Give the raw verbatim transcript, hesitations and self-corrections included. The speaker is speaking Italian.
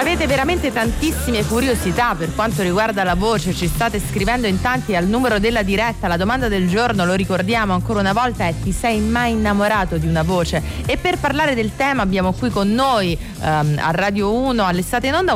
Avete veramente tantissime curiosità per quanto riguarda la voce, ci state scrivendo in tanti al numero della diretta. La domanda del giorno, lo ricordiamo ancora una volta, è: ti sei mai innamorato di una voce? E per parlare del tema abbiamo qui con noi ehm, a Radio uno, all'Estate in Onda,